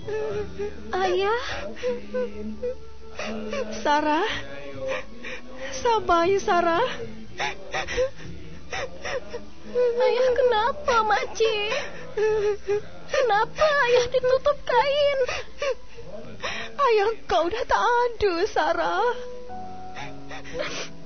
Ayah. Sarah. Sabai, Sarah. Ayah kenapa, Makci? Kenapa ayah ditutup kain? Ayah kau dah tak ada, Sarah.